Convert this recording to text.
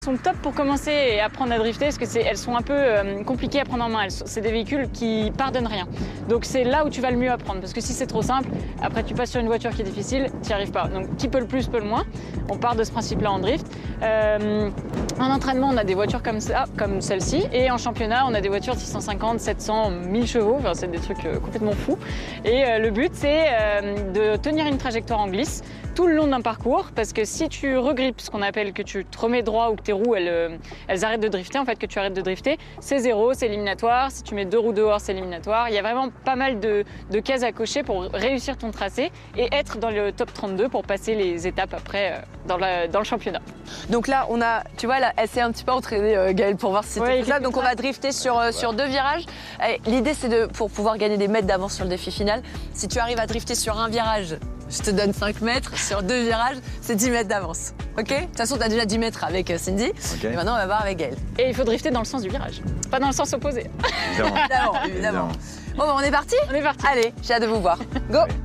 Sont top pour commencer et apprendre à drifter parce que elles sont un peu compliquées à prendre en main. C'est des véhicules qui pardonnent rien. Donc c'est là où tu vas le mieux apprendre parce que si c'est trop simple, après tu passes sur une voiture qui est difficile, tu n'y arrives pas. Donc qui peut le plus, peut le moins. On part de ce principe-là en drift. En entraînement, on a des voitures comme ça, comme celle-ci, et en championnat, on a des voitures de 650, 700, 1000 chevaux. Enfin, c'est des trucs complètement fous. Et le but, c'est de tenir une trajectoire en glisse tout le long d'un parcours, parce que si tu regrippes, ce qu'on appelle que tu te remets droit ou que tes roues elles arrêtent de drifter, en fait que tu arrêtes de drifter, c'est zéro, c'est éliminatoire. Si tu mets 2 roues dehors, c'est éliminatoire. Il y a vraiment pas mal de cases à cocher pour réussir ton tracé et être dans le top 32 pour passer les étapes après dans le championnat. Donc là, on a, tu vois, là, elle s'est un petit peu entraînée, Gaëlle, pour voir si c'était faisable. Donc on va drifter sur 2 virages. L'idée, c'est pour pouvoir gagner des mètres d'avance sur le défi final. Si tu arrives à drifter sur un virage, je te donne 5 mètres. Sur 2 virages, c'est 10 mètres d'avance. OK? De toute façon, tu as déjà 10 mètres avec Cindy. Okay. Et maintenant, on va voir avec Gaëlle. Et il faut drifter dans le sens du virage, pas dans le sens opposé. Évidemment. Bon, ben, on est parti? On est parti. Allez, j'ai hâte de vous voir. Go!